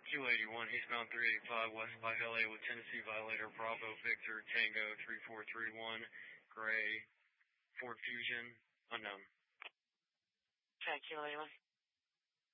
Q81, eastbound 385 west by LA with Tennessee violator Bravo Victor Tango 3431, gray, Ford Fusion, unknown. Okay, Q81.